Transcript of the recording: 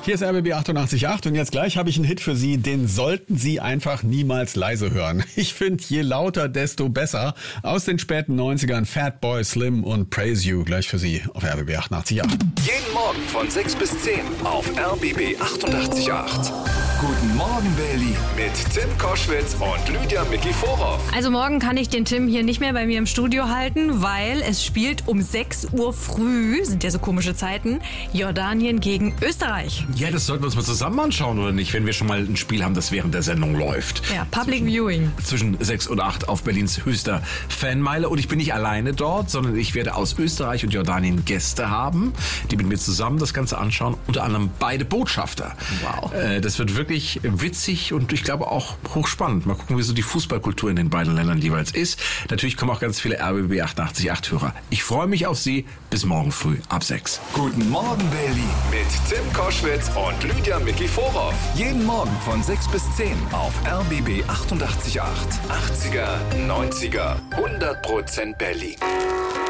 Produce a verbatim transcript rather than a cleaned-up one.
Hier ist R B B achtundachtzig Komma acht und jetzt gleich habe ich einen Hit für Sie, den sollten Sie einfach niemals leise hören. Ich finde, je lauter, desto besser. Aus den späten neunzigern, Fatboy Slim und Praise You, gleich für Sie auf R B B achtundachtzig Komma acht. Jeden Morgen von sechs bis zehn auf R B B achtundachtzig Komma acht. Guten Morgen, Berlin, mit Tim Koschwitz und Lydia Micky Vorhoff. Also morgen kann ich den Tim hier nicht mehr bei mir im Studio halten, weil es spielt um sechs Uhr früh, sind ja so komische Zeiten, Jordanien gegen Österreich. Ja, das sollten wir uns mal zusammen anschauen, oder nicht? Wenn wir schon mal ein Spiel haben, das während der Sendung läuft. Ja, Public zwischen, Viewing. Zwischen sechs und acht auf Berlins höchster Fanmeile. Und ich bin nicht alleine dort, sondern ich werde aus Österreich und Jordanien Gäste haben, die mit mir zusammen das Ganze anschauen. Unter anderem beide Botschafter. Wow. Äh, das wird wirklich witzig und ich glaube auch hochspannend. Mal gucken, wie so die Fußballkultur in den beiden Ländern jeweils ist. Natürlich kommen auch ganz viele R B B achtundachtzig Komma acht Hörer. Ich freue mich auf Sie. Bis morgen früh ab sechs. Guten Morgen, Berlin, mit Tim Koschwitz und Lydia Micky Vorhoff. Jeden Morgen von sechs bis zehn auf R B B achtundachtzig Komma acht. achtziger, neunziger, hundert Prozent Berlin.